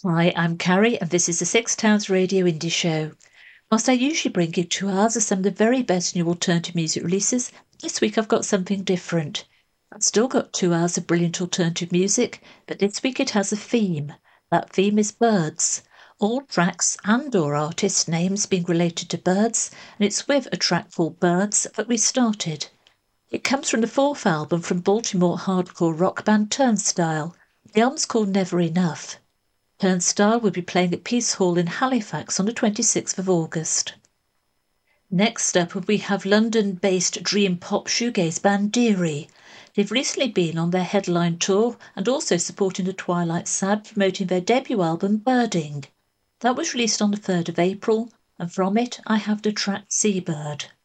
Hi, I'm Carrie, and this is the Six Towns Radio Indie Show. Whilst I usually bring you 2 hours of some of the very best new alternative music releases, this week I've got something different. I've still got 2 hours of brilliant alternative music, but this week it has a theme. That theme is birds. All tracks and/or artist names being related to birds, and it's with a track called Birds that we started. It comes from the fourth album from Baltimore hardcore rock band Turnstile. The album's called Never Enough. Turnstile will be playing at Peace Hall in Halifax on the 26th of August. Next up, we have London-based dream pop shoegaze band Deary. They've recently been on their headline tour and also supporting the Twilight Sad, promoting their debut album Birding. That was released on the 3rd of April, and from it I have the track Seabird.